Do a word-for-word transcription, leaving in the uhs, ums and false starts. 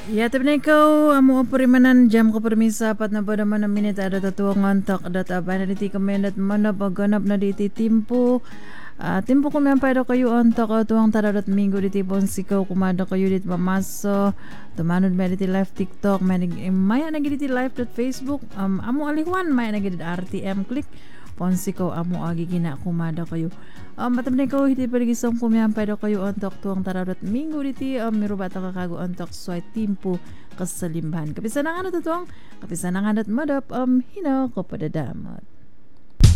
Ya tabi na ikaw, amo oporimanan jam ko permisa pat na pada mana minit ada tatuang ngontak dat abay na diti kamendat mana pagganap na diti timpo. Uh, timpo ko may paydo kayo ontak uh, tuwang taradat minggu diti Ponsikaw kumada kayo diti mamaso tumanod may diti live TikTok may, eh, maya nagi diti live dot Facebook um, amo aliwan maya nagi diti R T M click Ponsikaw amo agi gina kumada kayo um, matam na ikaw hiti paligisong kumaya paydo kayo ontak tuwang taradat minggu diti um, mirubata kakago ontak sway timpo kasalimbahan kapisan na nga natutuang kapisan na nga nat madap um, hinaw ko padadamot.